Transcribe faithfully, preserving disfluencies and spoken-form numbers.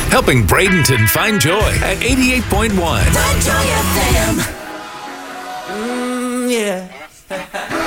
helping Bradenton find joy at eighty-eight point one. The Joy F M. Mm, yeah.